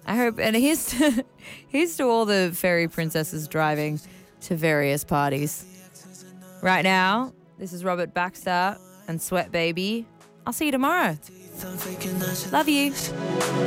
I hope, and here's to all the fairy princesses driving to various parties. Right now, this is Robert Baxter and Sweat Baby. I'll see you tomorrow. Love you.